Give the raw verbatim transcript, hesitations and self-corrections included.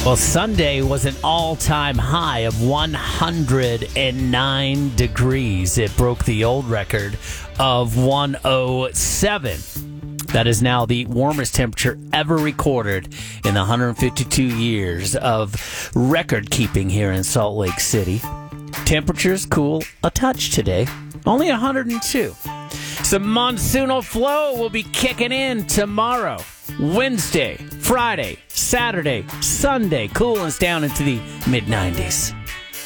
Well, Sunday was an all-time high of one hundred nine degrees. It broke the old record of one hundred seven. That is now the warmest temperature ever recorded in the one hundred fifty-two years of record keeping here in Salt Lake City. Temperatures cool a touch today, only one hundred two. Some monsoonal flow will be kicking in tomorrow, Wednesday, Friday, Saturday, Sunday. Cooling us down into the mid nineties.